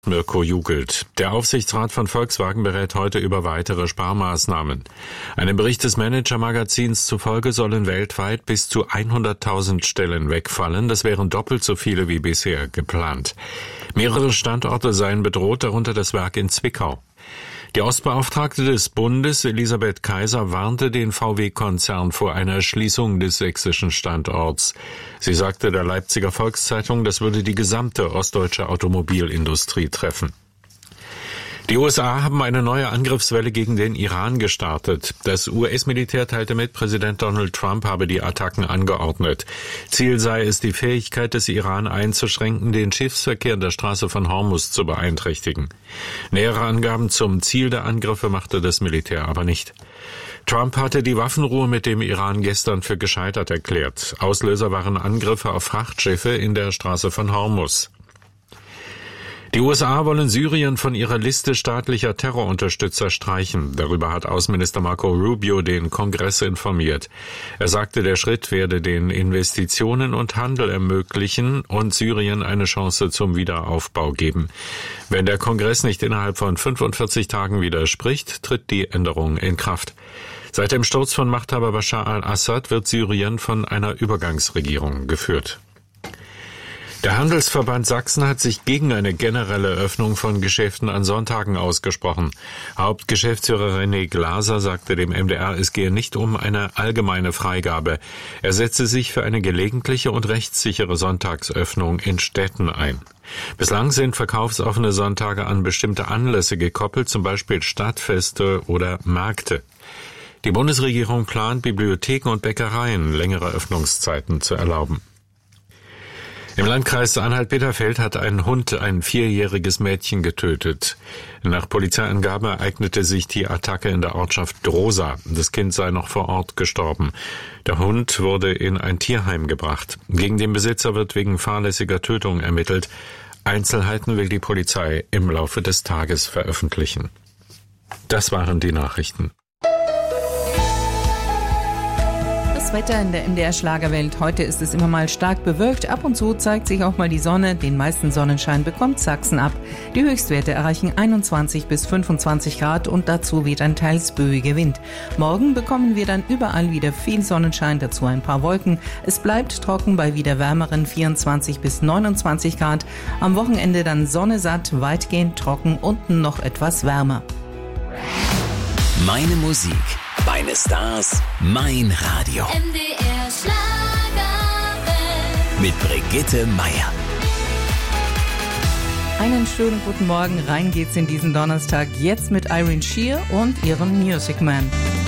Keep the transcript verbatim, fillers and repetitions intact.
Mirko jubelt. Der Aufsichtsrat von Volkswagen berät heute über weitere Sparmaßnahmen. Einem Bericht des Manager-Magazins zufolge sollen weltweit bis zu hunderttausend Stellen wegfallen. Das wären doppelt so viele wie bisher geplant. Mehrere Standorte seien bedroht, darunter das Werk in Zwickau. Die Ostbeauftragte des Bundes, Elisabeth Kaiser, warnte den V W-Konzern vor einer Schließung des sächsischen Standorts. Sie sagte der Leipziger Volkszeitung, das würde die gesamte ostdeutsche Automobilindustrie treffen. Die U S A haben eine neue Angriffswelle gegen den Iran gestartet. Das U S-Militär teilte mit, Präsident Donald Trump habe die Attacken angeordnet. Ziel sei es, die Fähigkeit des Iran einzuschränken, den Schiffsverkehr in der Straße von Hormuz zu beeinträchtigen. Nähere Angaben zum Ziel der Angriffe machte das Militär aber nicht. Trump hatte die Waffenruhe mit dem Iran gestern für gescheitert erklärt. Auslöser waren Angriffe auf Frachtschiffe in der Straße von Hormuz. Die U S A wollen Syrien von ihrer Liste staatlicher Terrorunterstützer streichen. Darüber hat Außenminister Marco Rubio den Kongress informiert. Er sagte, der Schritt werde den Investitionen und Handel ermöglichen und Syrien eine Chance zum Wiederaufbau geben. Wenn der Kongress nicht innerhalb von fünfundvierzig Tagen widerspricht, tritt die Änderung in Kraft. Seit dem Sturz von Machthaber Bashar al-Assad wird Syrien von einer Übergangsregierung geführt. Der Handelsverband Sachsen hat sich gegen eine generelle Öffnung von Geschäften an Sonntagen ausgesprochen. Hauptgeschäftsführer René Glaser sagte dem M D R, es gehe nicht um eine allgemeine Freigabe. Er setze sich für eine gelegentliche und rechtssichere Sonntagsöffnung in Städten ein. Bislang sind verkaufsoffene Sonntage an bestimmte Anlässe gekoppelt, zum Beispiel Stadtfeste oder Märkte. Die Bundesregierung plant, Bibliotheken und Bäckereien längere Öffnungszeiten zu erlauben. Im Landkreis Anhalt-Bitterfeld hat ein Hund ein vierjähriges Mädchen getötet. Nach Polizeiangaben ereignete sich die Attacke in der Ortschaft Drosa. Das Kind sei noch vor Ort gestorben. Der Hund wurde in ein Tierheim gebracht. Gegen den Besitzer wird wegen fahrlässiger Tötung ermittelt. Einzelheiten will die Polizei im Laufe des Tages veröffentlichen. Das waren die Nachrichten. Wetter in der M D R-Schlagerwelt. Heute ist es immer mal stark bewölkt. Ab und zu zeigt sich auch mal die Sonne. Den meisten Sonnenschein bekommt Sachsen ab. Die Höchstwerte erreichen einundzwanzig bis fünfundzwanzig Grad und dazu weht ein teils böiger Wind. Morgen bekommen wir dann überall wieder viel Sonnenschein, dazu ein paar Wolken. Es bleibt trocken bei wieder wärmeren vierundzwanzig bis neunundzwanzig Grad. Am Wochenende dann Sonne satt, weitgehend trocken und noch etwas wärmer. Meine Musik, meine Stars, mein Radio. M D R Schlagerwelt. Mit Brigitte Meier. Einen schönen guten Morgen, rein geht's in diesen Donnerstag. Jetzt mit Irene Shear und ihrem Music Man.